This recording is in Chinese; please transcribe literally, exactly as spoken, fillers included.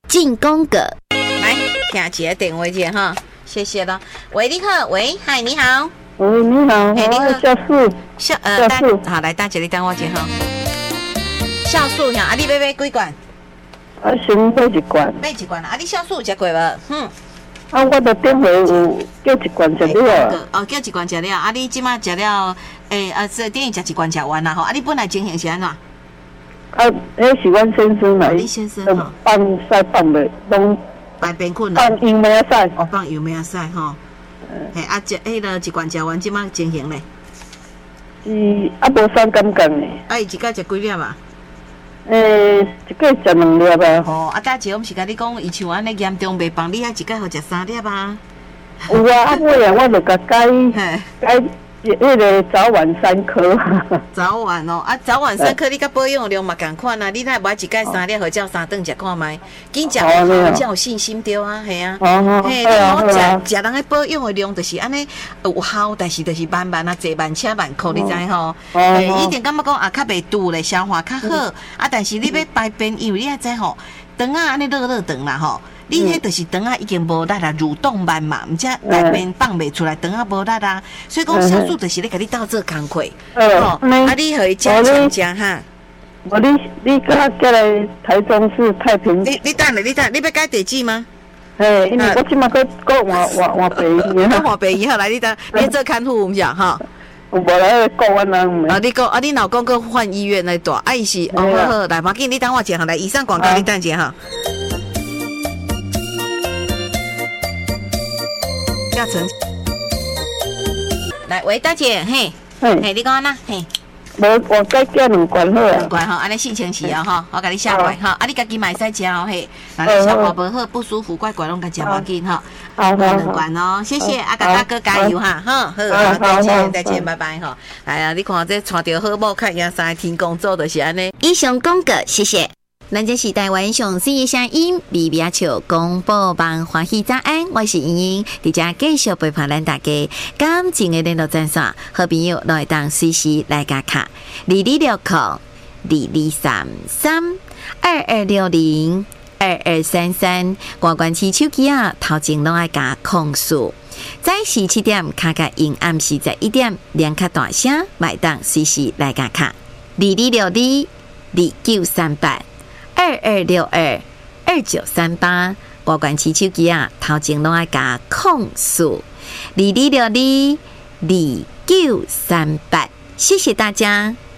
进攻阁。来，听几个电话接哈，谢谢了。喂，你好，喂，嗨，你好。 喂，你好， 哎，你好， 小树， 小呃，大好来，大姐你等我一下哈。酵素呀，啊，你要买几罐？ 啊，先买一罐。 买一罐啊，你酵素有食过无？嗯。 啊，我的电话有叫一罐食了。 哦，叫一罐食了。啊，你即马食了，诶、欸，啊，这等于食一罐食完啦吼。啊，你本来情形是安怎？ 啊，迄是阮先生来。 你先生吼。 放晒放袂拢。 排便困难。 放油没啊晒。 哦，放油没啊晒吼。嘿，啊，食迄个一罐食完，即马情形咧？ 是啊，无啥感觉呢。 啊，伊一摆食几粒啊？ 诶，一个食两粒啊。 哦，啊，大姐，我毋是甲你讲，伊像安尼严重袂放，你还一个好食三粒啊？ 有啊，啊尾啊，我就甲改改迄个早晚三颗。 早晚哦，啊，早晚三颗，你甲保养量嘛共款啊，你哪买一盖三粒，或者三顿食看卖，紧食好，才有信心对啊，系啊，嘿，你好食食人个保养的量就是安尼有效，但是就是慢慢啊，坐慢车慢靠，你知吼？嘿，一定感觉讲啊，较袂堵咧，消化较好，啊，但是你要排便，因为你也知吼，肠啊安尼热热肠啦吼。你迄就是肠啊已经无力啦，蠕动慢嘛，毋则内面放袂出来，肠啊无力啦，所以讲酵素就是咧甲你斗做工课，哦，啊，你可以加强加哈。 我你你甲叫来台中市太平。 你你等下，你等，你要改地址吗？ 嘿，因为我即马搁搁换换换北医， 我换北医好来，你等，你做看护毋是哈？ 我来顾阮人。 啊，你讲啊，你老公搁换医院来住，啊，伊是哦好好，来，马紧你等我一下，来，以上广告你等一下哈。要成来，喂，大姐，嘿，嘿，你讲安那，嘿， 无，我再叫两罐好啊。 两罐吼，安尼性情是啊吼，我甲你写过吼，啊，你家己买使食哦嘿，那你消化无好、不舒服、怪怪拢甲食要紧吼。好，两罐哦，谢谢，啊，大哥加油哈，好，好，再见，再见，拜拜哈。哎呀，你看这娶着好某，看赢三天工作就是安尼。以上广告，谢谢。咱这是台湾上水的声音，微微笑广播网欢喜早安，我是莹莹，伫遮继续陪伴咱大家。感情的联络专线，好朋友来当随时来加卡，二二六零二二三三二二六零二二三三，挂关起手机啊，头前拢爱加控诉。早时七点卡卡音，暗时十一点两卡大声，买当随时来加卡，二二六二二九三八。二二六二二九三八，挂关起手机啊，头前拢爱加控诉，二二六二二九三八，谢谢大家。